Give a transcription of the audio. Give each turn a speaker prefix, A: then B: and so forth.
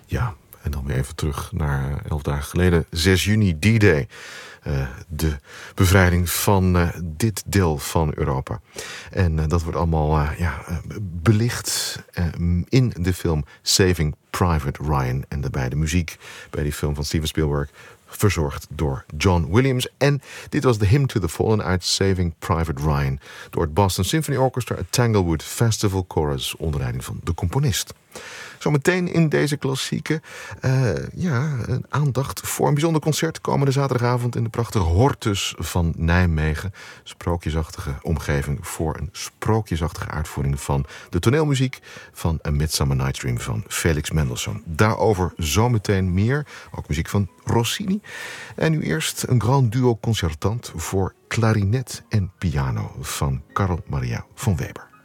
A: Ja, en dan weer even terug naar 11 dagen geleden, 6 juni, D-Day. De bevrijding van dit deel van Europa. En dat wordt allemaal belicht in de film Saving Private Ryan. En daarbij de muziek bij die film van Steven Spielberg, verzorgd door John Williams. En dit was de Hymn to the Fallen uit Saving Private Ryan, door het Boston Symphony Orchestra, het Tanglewood Festival Chorus, onder leiding van de componist. Zometeen in deze klassieke een aandacht voor een bijzonder concert komende zaterdagavond in de prachtige Hortus van Nijmegen. Sprookjesachtige omgeving voor een sprookjesachtige uitvoering van de toneelmuziek van A Midsummer Night's Dream van Felix Mendelssohn. Daarover zometeen meer, ook muziek van Rossini. En nu eerst een grand duo concertant voor klarinet en piano van Carl Maria von Weber.